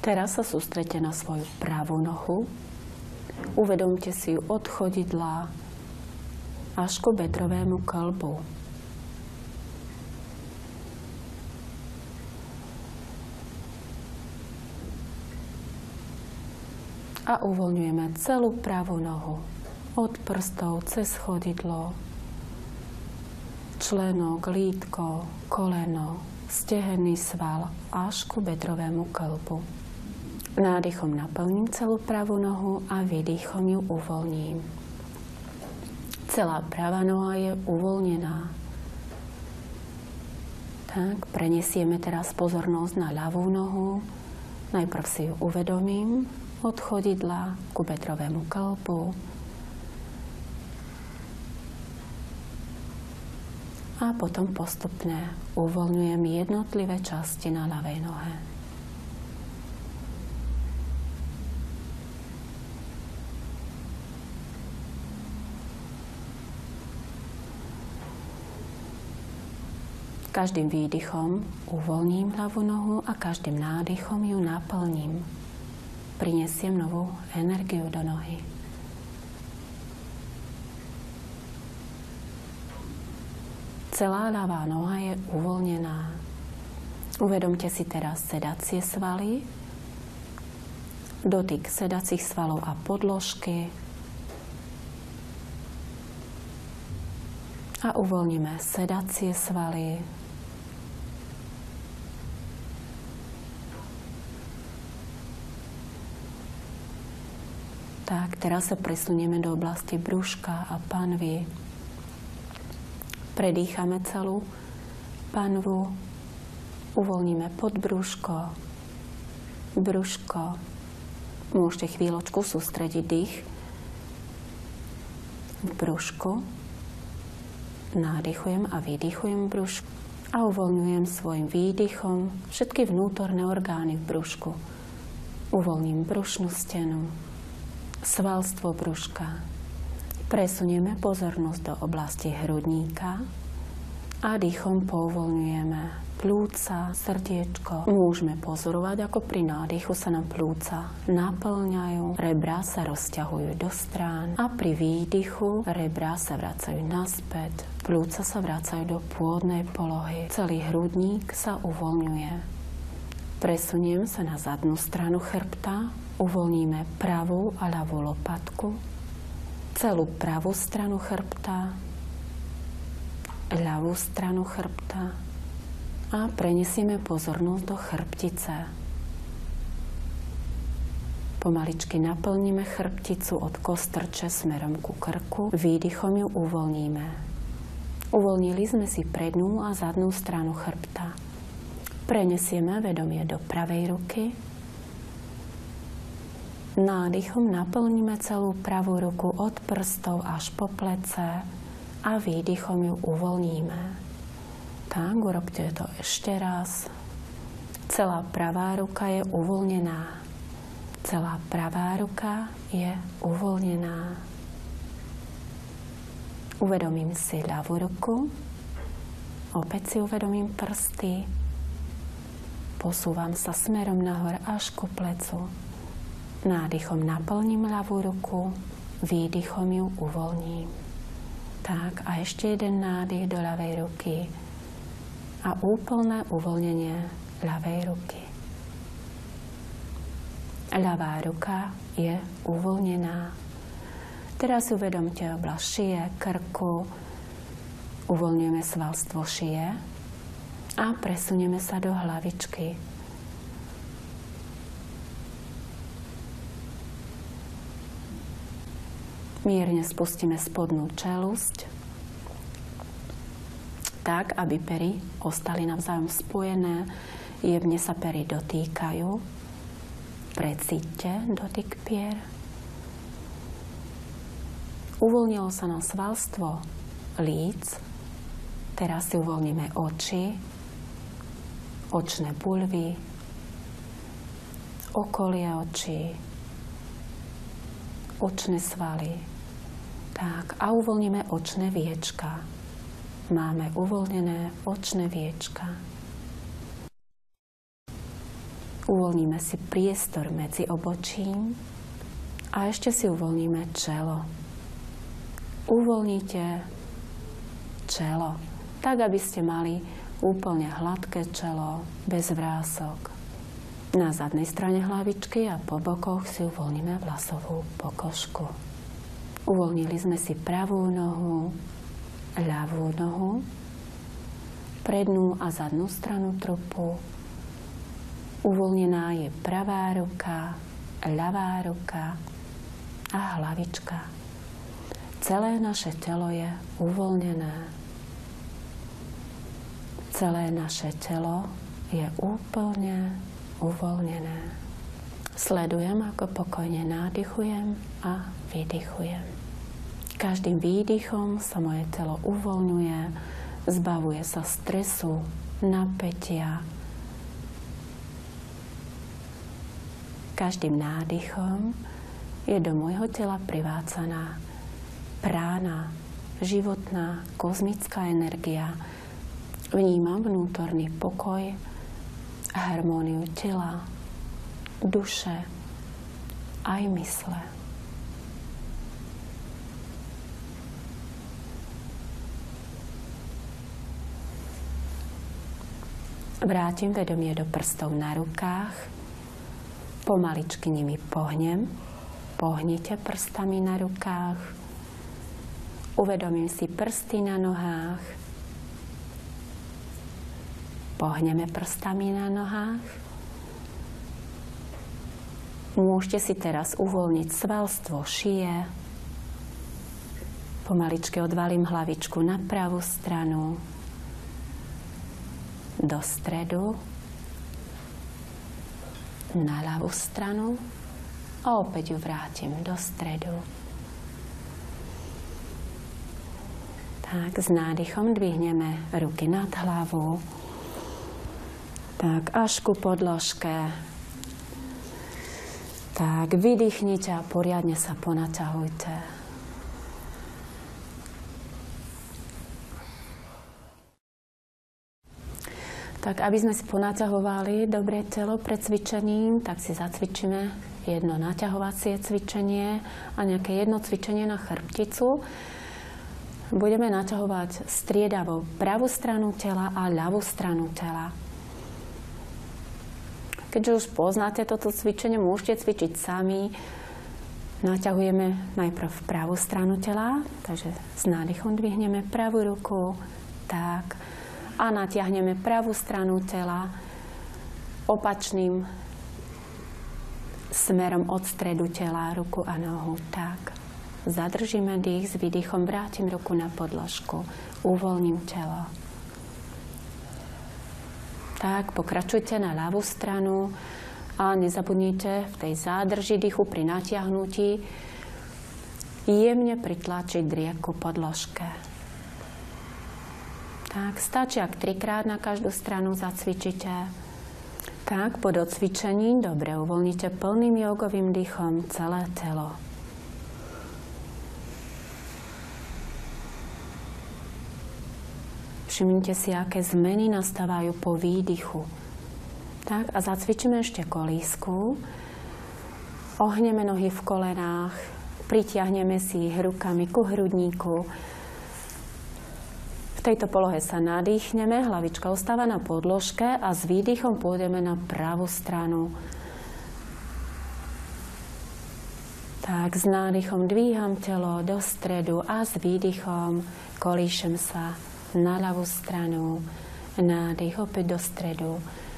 Teraz sa sústreďte na svoju pravú nohu. Uvedomte si ju od chodidla až ku bedrovému kĺbu. A uvoľňujeme celú pravú nohu. Od prstov cez chodidlo, členok, lítko, koleno, stehenný sval až ku bedrovému kĺbu. Nádychom naplním celú pravú nohu a výdychom ju uvoľním. Celá pravá noha je uvoľnená. Tak, prenesieme teraz pozornosť na ľavú nohu. Najprv si ju uvedomím od chodidla ku bedrovému kĺbu. A potom postupne uvoľňujem jednotlivé časti na ľavej nohe. Každým výdychom uvoľním ľavú nohu a každým nádychom ju naplním. Prinesiem novú energiu do nohy. Celá ľavá noha je uvoľnená. Uvedomte si teraz sedacie svaly, dotyk sedacích svalov a podložky a uvoľníme sedacie svaly, tak, teraz sa presunieme do oblasti brúška a panvy. Predýchame celú panvu, uvoľníme podbrúško, brúško. Môžete chvíľočku sústrediť dých v brúšku. Nádychujem a výdychujem brúšku a uvoľňujem svojim výdychom všetky vnútorné orgány v brúšku. Uvoľním brušnú stenu, svalstvo brúška. Presunieme pozornosť do oblasti hrudníka a dýchom pouvoľňujeme pľúca, srdiečko. Môžeme pozorovať, ako pri nádychu sa nám pľúca naplňajú, rebrá sa rozťahujú do strán a pri výdychu rebrá sa vracajú naspäť, pľúca sa vracajú do pôvodnej polohy. Celý hrudník sa uvoľňuje. Presuniem sa na zadnú stranu chrbta, uvoľníme pravú a ľavú lopatku, celú pravú stranu chrbta, ľavú stranu chrbta a prenesieme pozornosť do chrbtice. Pomaličky naplníme chrbticu od kostrče smerom ku krku, výdychom ju uvoľníme. Uvoľnili sme si prednú a zadnú stranu chrbta. Prenesieme vedomie do pravej ruky. Nádychom naplníme celú pravú ruku od prstov až po plece a výdychom ju uvoľníme. Tak, urobte to ešte raz. Celá pravá ruka je uvoľnená. Celá pravá ruka je uvoľnená. Uvedomím si ľavú ruku. Opäť si uvedomím prsty. Posúvam sa smerom nahor až ku plecu. Nádychom naplním ľavú ruku, výdychom ju uvoľním. Tak, a ešte jeden nádych do ľavej ruky a úplné uvoľnenie ľavej ruky. Ľavá ruka je uvoľnená. Teraz uvedomte oblasť šie, krku, uvoľňujeme svalstvo šie a presunieme sa do hlavičky. Mierne spustíme spodnú čelusť, tak, aby pery ostali navzájom spojené. Jemne sa pery dotýkajú. Precíťte dotyk pier. Uvoľnilo sa nám svalstvo líc. Teraz si uvoľníme oči, očné buľvy, okolie očí, očné svaly. Tak, a uvoľníme očné viečka. Máme uvoľnené očné viečka. Uvoľníme si priestor medzi obočím a ešte si uvoľníme čelo. Uvoľnite čelo, tak aby ste mali úplne hladké čelo, bez vrások. Na zadnej strane hlavičky a po bokoch si uvoľníme vlasovú pokožku. Uvoľnili sme si pravú nohu, ľavú nohu, prednú a zadnú stranu trupu. Uvoľnená je pravá ruka, ľavá ruka a hlavička. Celé naše telo je uvoľnené. Celé naše telo je úplne uvoľnené. Sledujem, ako pokojne nádychujem a vydychujem. Každým výdychom sa moje telo uvoľňuje, zbavuje sa stresu, napätia. Každým nádychom je do môjho tela privádzaná prána, životná, kozmická energia. Vnímam vnútorný pokoj, harmóniu tela, duše aj mysle. Vrátim vedomie do prstov na rukách. Pomaličky nimi pohnem. Pohnite prstami na rukách. Uvedomím si prsty na nohách. Pohneme prstami na nohách. Môžete si teraz uvoľniť svalstvo šie. Pomaličky odvalím hlavičku na pravú stranu, do stredu, na ľavú stranu a opäť ju vrátim do stredu. Tak, s nádychom dvihneme ruky nad hlavu. Tak, až ku podložke. Tak, vydýchnite a poriadne sa ponaťahujte. Tak, aby sme si ponaťahovali dobre telo pred cvičením, tak si zacvičíme jedno naťahovacie cvičenie a nejaké jedno cvičenie na chrbticu. Budeme naťahovať striedavo pravú stranu tela a ľavú stranu tela. Keďže už poznáte toto cvičenie, môžete cvičiť sami. Naťahujeme najprv pravú stranu tela, takže s nádychom dvihneme pravú ruku, tak. A natiahneme pravú stranu tela opačným smerom od stredu tela, ruku a nohu, tak. Zadržíme dých, s výdychom vrátim ruku na podložku. Uvoľním telo. Tak, pokračujte na ľavú stranu a nezabudnite v tej zádrži dýchu pri natiahnutí jemne pritlačiť drieku podložke. Tak, stačí, ak 3-krát na každú stranu zacvičíte. Tak, po docvičení dobre uvoľnite plným jogovým dýchom celé telo. Všimnite si, aké zmeny nastávajú po výdychu. Tak, a zacvičíme ešte kolísku. Ohneme nohy v kolenách, pritiahneme si ich rukami ku hrudníku. V tejto polohe sa nadýchneme, hlavička ostáva na podložke a s výdychom pôjdeme na pravú stranu. Tak, s nádychom dvíham telo do stredu a s výdychom kolíšem sa na ľavú stranu, nádych opäť do stredu,